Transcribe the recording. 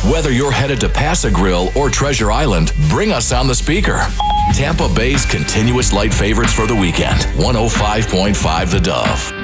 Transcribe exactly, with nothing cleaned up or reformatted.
Whether you're headed to Paso Grill or Treasure Island, bring us on the speaker. Tampa Bay's continuous light favorites for the weekend. one oh five point five The Dove.